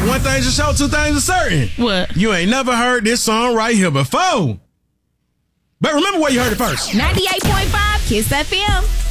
One thing's for sure, two things are certain. What? You ain't never heard this song right here before. But remember where you heard it first. 98.5 Kiss FM.